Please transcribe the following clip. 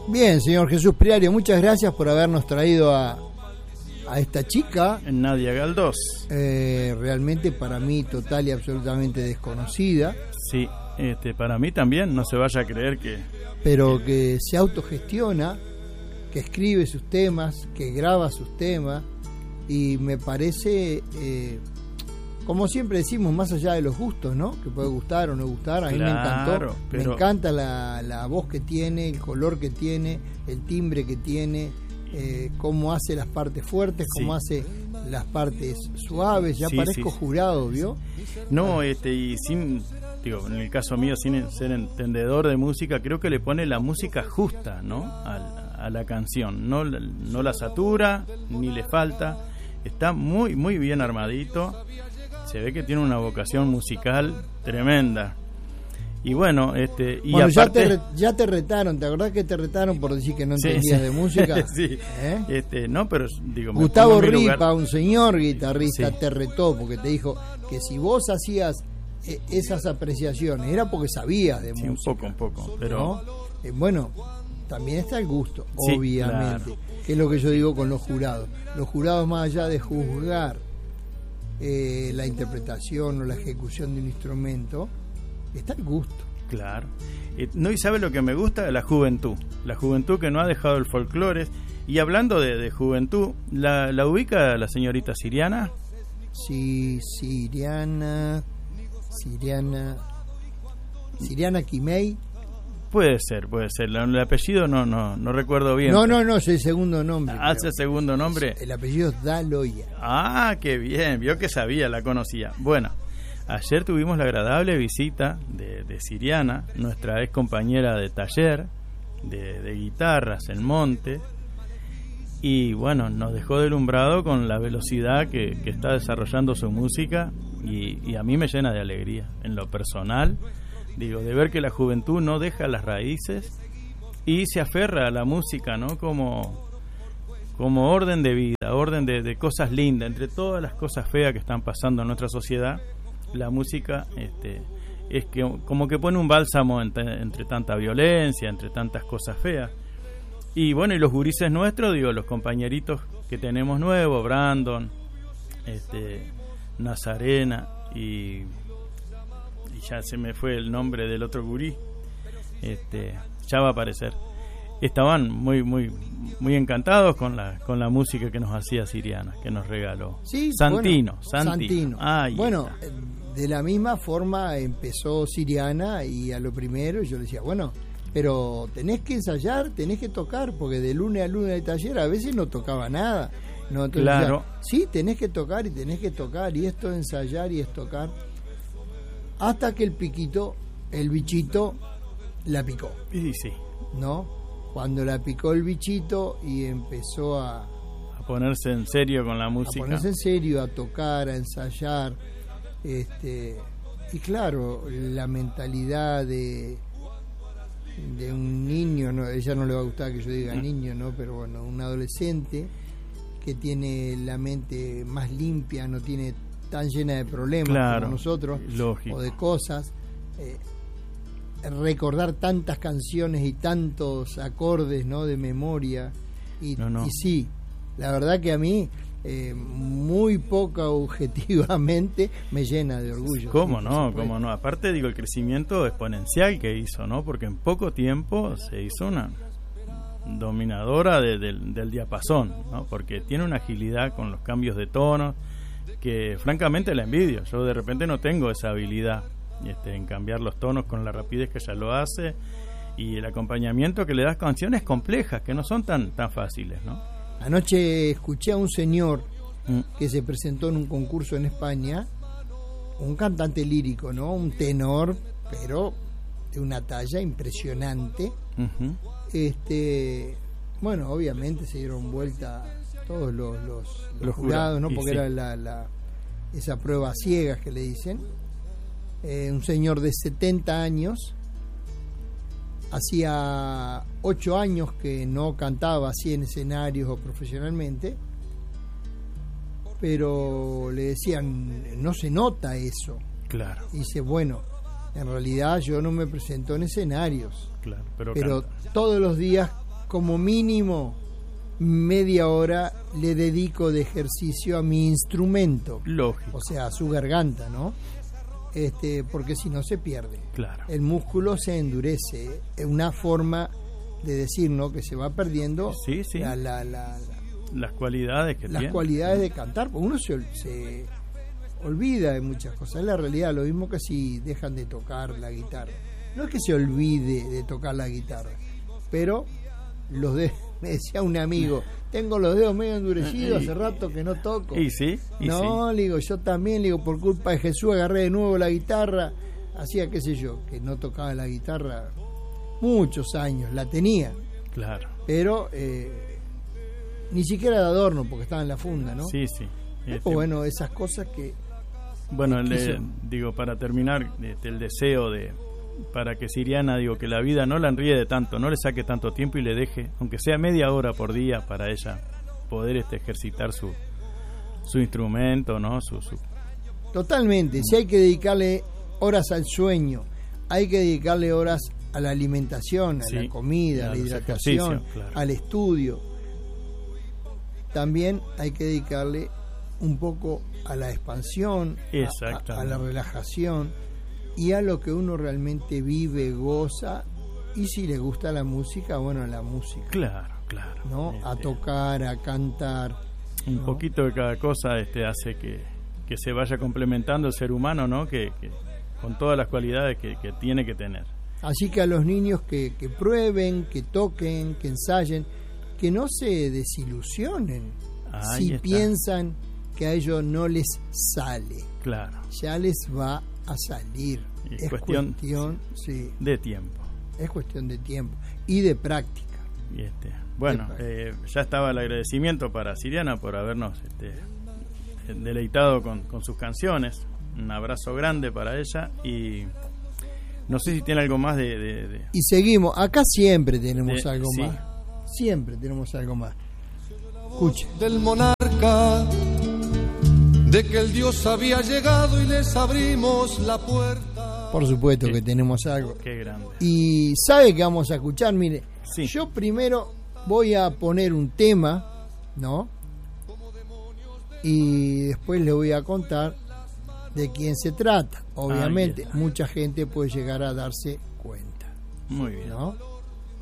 Bien, señor Jesús Priario, muchas gracias por habernos traído a esta chica. Nadia Galdós. Realmente para mí total y absolutamente desconocida. Sí, para mí también, no se vaya a creer que... Pero que se autogestiona, que escribe sus temas, que graba sus temas, y me parece, como siempre decimos, más allá de los gustos, ¿no? Que puede gustar o no gustar, a mí me encantó, me encanta la voz que tiene, el color que tiene, el timbre que tiene, cómo hace las partes fuertes, cómo hace las partes suaves, ya parezco jurado, ¿vio? No, y sin... Digo, en el caso mío, sin ser entendedor de música, creo que le pone la música justa, ¿no? A la canción. No la satura, ni le falta. Está muy, muy bien armadito. Se ve que tiene una vocación musical tremenda. Y bueno, y bueno, aparte... ya te retaron, ¿te acordás que te retaron por decir que no entendías de música? Sí. No, pero digo... Gustavo Ripa, un señor guitarrista, te retó porque te dijo que si vos hacías esas apreciaciones era porque sabías de música. Un poco, pero... ¿no? Bueno, también está el gusto, obviamente, claro. Que es lo que yo digo con los jurados. Los jurados, más allá de juzgar la interpretación o la ejecución de un instrumento, está el gusto. Claro. No, y sabe lo que me gusta, la juventud que no ha dejado el folclore. Y hablando de juventud, ¿la ubica la señorita Siriana? Sí, Siriana Quimei. Puede ser. El apellido no recuerdo bien. No, es el segundo nombre. ¿Es el segundo nombre? El apellido es Daloya. Ah, qué bien, vio que sabía, la conocía. Bueno, ayer tuvimos la agradable visita de Siriana, nuestra ex compañera de taller de guitarras en Monte. Y bueno, nos dejó deslumbrado con la velocidad que está desarrollando su música y a mí me llena de alegría en lo personal, digo, de ver que la juventud no deja las raíces y se aferra a la música, ¿no? Como orden de vida, orden de cosas lindas. Entre todas las cosas feas que están pasando en nuestra sociedad, la música es que como que pone un bálsamo entre tanta violencia, entre tantas cosas feas. Y bueno, y los gurises nuestros, digo, los compañeritos que tenemos nuevos, Brandon, Nazarena y ya se me fue el nombre del otro gurí, ya va a aparecer. Estaban muy muy muy encantados con la música que nos hacía Siriana, que nos regaló. Sí, Santino. Bueno, de la misma forma empezó Siriana y a lo primero yo le decía, bueno, pero tenés que ensayar, tenés que tocar, porque de lunes a lunes de taller a veces no tocaba nada. No, entonces claro. Sí, tenés que tocar y tenés que tocar, y esto es ensayar y es tocar. Hasta que el bichito la picó. Sí, sí. ¿No? Cuando la picó el bichito y empezó a ponerse en serio con la música. A ponerse en serio, a tocar, a ensayar. Y claro, la mentalidad de un niño, no, ella no le va a gustar que yo diga niño, ¿no? Pero bueno, un adolescente que tiene la mente más limpia, no tiene tan llena de problemas como nosotros, lógico. O de cosas, recordar tantas canciones y tantos acordes, ¿no? De memoria y sí, la verdad que a mí muy poca objetivamente me llena de orgullo. ¿Cómo no? Aparte, digo, el crecimiento exponencial que hizo, ¿no? Porque en poco tiempo se hizo una dominadora del diapasón, ¿no? Porque tiene una agilidad con los cambios de tono que francamente la envidio. Yo de repente no tengo esa habilidad en cambiar los tonos con la rapidez que ella lo hace, y el acompañamiento que le das, canciones complejas que no son tan fáciles, ¿no? Anoche escuché a un señor que se presentó en un concurso en España, un cantante lírico, ¿no? Un tenor, pero de una talla impresionante. Uh-huh. Bueno, obviamente se dieron vuelta todos los jurados, ¿no? Porque era esa prueba ciegas que le dicen. Un señor de 70 años, hacía 8 años que no cantaba así en escenarios o profesionalmente, pero le decían, no se nota eso. Claro. Y dice, bueno, en realidad yo no me presento en escenarios, claro, pero todos los días como mínimo media hora le dedico de ejercicio a mi instrumento. Lógico. O sea, a su garganta, ¿no? Porque si no se pierde. Claro. El músculo se endurece. Es una forma de decir, ¿no? Que se va perdiendo Sí. Las cualidades que tiene. Las cualidades de cantar, porque uno se olvida de muchas cosas. Es la realidad, lo mismo que si dejan de tocar la guitarra. No es que se olvide de tocar la guitarra, pero me decía un amigo, tengo los dedos medio endurecidos, hace rato que no toco. Y sí. No, le digo, yo también, le digo, por culpa de Jesús agarré de nuevo la guitarra. Hacía, qué sé yo, que no tocaba la guitarra muchos años, la tenía. Claro. Pero ni siquiera de adorno, porque estaba en la funda, ¿no? Sí. Bueno, esas cosas que... Bueno, digo, para terminar, el deseo para que Siriana, digo, que la vida no la enríe tanto, no le saque tanto tiempo y le deje, aunque sea media hora por día, para ella poder ejercitar su instrumento, ¿no? Totalmente. Si hay que dedicarle horas al sueño, hay que dedicarle horas a la alimentación, a la comida, a la hidratación, claro, al estudio. También hay que dedicarle un poco a la expansión, a la relajación y a lo que uno realmente vive, goza, y si le gusta la música, bueno, la música. Claro. ¿No? A tocar, a cantar. Un poquito de cada cosa hace que se vaya complementando el ser humano, ¿no? Que con todas las cualidades que tiene que tener. Así que a los niños que prueben, que toquen, que ensayen, que no se desilusionen si piensan que a ellos no les sale. Claro. Ya les va a salir. Es cuestión de tiempo. Es cuestión de tiempo y de práctica. Bueno, ya estaba el agradecimiento para Siriana por habernos deleitado con sus canciones. Un abrazo grande para ella y no sé si tiene algo más de... Y seguimos, acá siempre tenemos algo más. Siempre tenemos algo más. Escuche. Del monarca, de que el Dios había llegado y les abrimos la puerta. Por supuesto que tenemos algo. Qué grande. Y sabe que vamos a escuchar, mire, sí. Yo primero voy a poner un tema, ¿no? Y después le voy a contar de quién se trata. Obviamente, mucha gente puede llegar a darse cuenta. Muy bien. ¿No?